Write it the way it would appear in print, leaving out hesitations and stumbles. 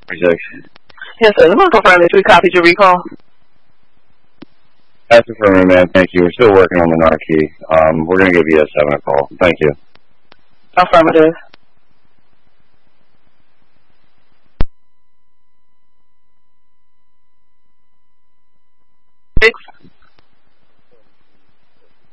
Rejection. Yes, sir. I'm going to confirm that we copied your recall. That's it for me, man. Thank you. We're still working on the Narkey. We're going to give you a 7 a call. Thank you. Affirmative. 6.